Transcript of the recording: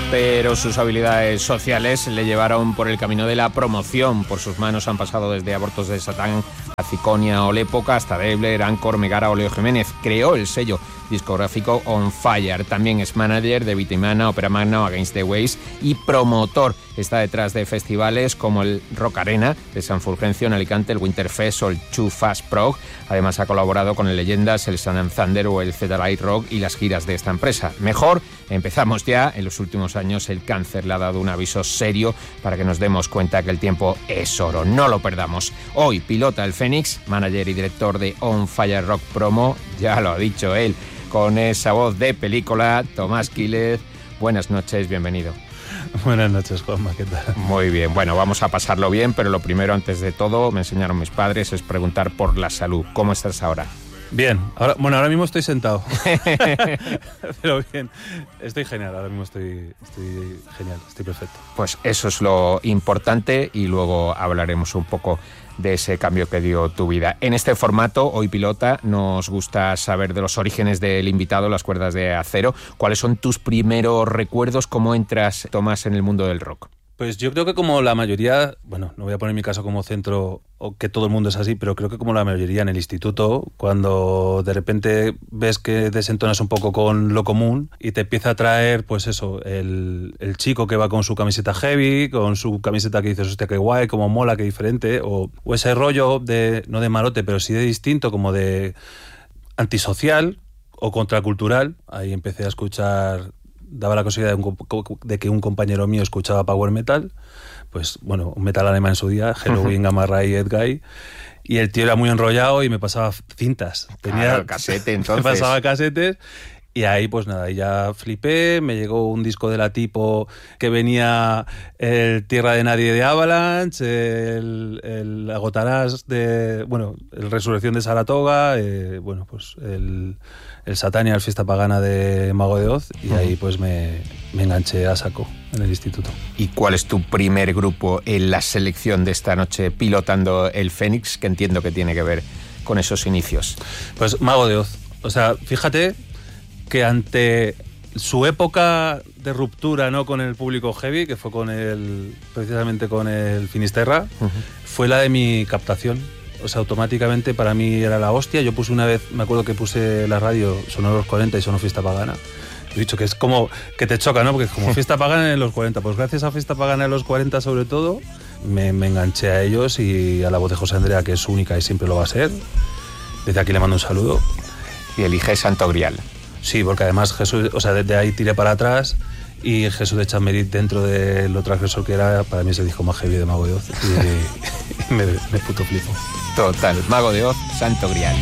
pero sus habilidades sociales le llevaron por el camino de la promoción. Por sus manos han pasado desde Abortos de Satán a Ciconia o Lépoca hasta Debler, Ancor, Megara o Leo Jiménez. Creó el sello discográfico On Fire. También es manager de Vitimana, Ópera Magna o Against the Waves y promotor. Está detrás de festivales como el Rock Arena de San Fulgencio en Alicante, el Winterfest o el Too Fast Prog. Además ha colaborado con el Leyendas, el Sun and Thunder o el Light Rock y las giras de esta empresa. Mejor, empezamos ya. En los últimos años el cáncer le ha dado un aviso serio para que nos demos cuenta que el tiempo es oro. No lo perdamos. Hoy pilota el Fénix, manager y director de On Fire Rock Promo. Ya lo ha dicho él, con esa voz de película, Tomás Quílez. Buenas noches, bienvenido. Buenas noches, Juanma, ¿qué tal? Muy bien, bueno, vamos a pasarlo bien, pero lo primero, antes de todo, me enseñaron mis padres, es preguntar por la salud. ¿Cómo estás ahora? Bien, ahora mismo estoy sentado. Pero bien, estoy genial, ahora mismo estoy genial, estoy perfecto. Pues eso es lo importante y luego hablaremos un poco de ese cambio que dio tu vida. En este formato, Hoy Pilota, nos gusta saber de los orígenes del invitado, Las Cuerdas de Acero. ¿Cuáles son tus primeros recuerdos? ¿Cómo entras, Tomás, en el mundo del rock? Pues yo creo que como la mayoría, bueno, no voy a poner mi caso como centro o que todo el mundo es así, pero creo que como la mayoría en el instituto, cuando de repente ves que desentonas un poco con lo común y te empieza a traer, pues eso, el chico que va con su camiseta heavy, con su camiseta que dices, hostia, qué guay, cómo mola, qué diferente, o ese rollo de, no de marote, pero sí de distinto, como de antisocial o contracultural. Ahí empecé a escuchar... Daba la casualidad de que un compañero mío escuchaba power metal, pues bueno, un metal alemán en su día, Halloween, Gamma Ray, Edguy, y el tío era muy enrollado y me pasaba cintas. Tenía el casete, entonces. Me pasaba casetes y ahí pues nada, y ya flipé, me llegó un disco de La Tipo que venía el Tierra de Nadie de Avalanche, el Agotarás de, bueno, el Resurrección de Saratoga, bueno, pues el Satania, la Fiesta Pagana de Mago de Oz, y ahí pues me enganché a saco en el instituto. ¿Y cuál es tu primer grupo en la selección de esta noche pilotando el Fénix, que entiendo que tiene que ver con esos inicios? Pues Mago de Oz. O sea, fíjate que ante su época de ruptura, ¿no?, con el público heavy, que fue precisamente con el Finisterra, fue la de mi captación. O sea, automáticamente para mí era la hostia. Yo puse una vez, me acuerdo que puse la radio, sonó los 40 y sonó Fiesta Pagana. He dicho que es como que te choca, ¿no? Porque es como Fiesta Pagana en los 40. Pues gracias a Fiesta Pagana en los 40 sobre todo, me enganché a ellos y a la voz de José Andrea, que es única y siempre lo va a ser. Desde aquí le mando un saludo. Y elige Santo Grial. Sí, porque además Jesús, o sea, desde ahí tiré para atrás y Jesús de Chamberit, dentro de lo transgresor que era, para mí es el disco más heavy de Mago de Oz y me puto flipo. Total, Mago de Oz, Santo Grial.